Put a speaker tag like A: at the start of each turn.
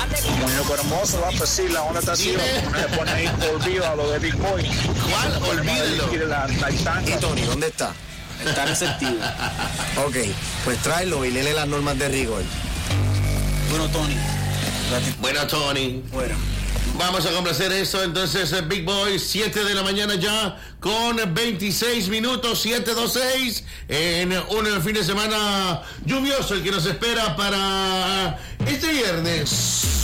A: Muñeco hermoso, va, pues sí, la onda está así, se pone ahí olvido a lo de Big Boy.
B: ¿Cuál? Olvídelo.
C: ¿Y Tony, dónde está?
D: Está receptivo.
C: Ok, pues tráelo y léele las normas de rigor.
D: Bueno, Tony.
B: Bueno, Tony.
D: Fuera.
B: Vamos a complacer esto, entonces, Big Boy, 7 de la mañana ya, con 26 minutos, 7:26, en un fin de semana lluvioso, el que nos espera para este viernes.